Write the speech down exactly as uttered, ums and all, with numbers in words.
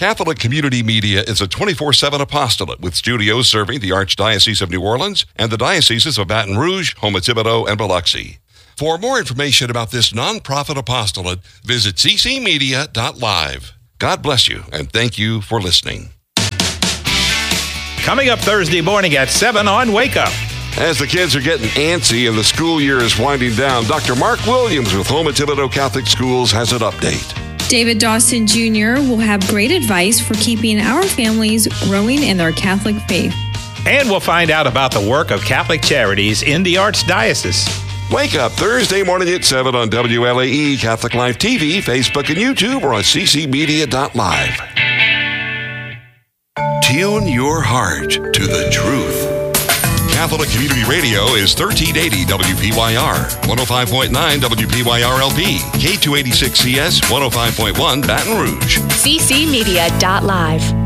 Catholic Community Media is a twenty-four seven apostolate with studios serving the Archdiocese of New Orleans and the dioceses of Baton Rouge, Houma-Thibodaux, and Biloxi. For more information about this nonprofit apostolate, visit c c media dot live. God bless you, and thank you for listening. Coming up Thursday morning at seven on Wake Up. As the kids are getting antsy and the school year is winding down, Doctor Mark Williams with Houma-Thibodaux Catholic Schools has an update. David Dawson Junior will have great advice for keeping our families growing in their Catholic faith. And we'll find out about the work of Catholic Charities in the Archdiocese. Wake up Thursday morning at seven on W L A E, Catholic Life T V, Facebook, and YouTube, or on c c media dot live. Tune your heart to the truth. Catholic Community Radio is thirteen eighty W P Y R, one oh five point nine W P Y R L P, K two eighty-six C S, one oh five point one Baton Rouge. c c media dot live.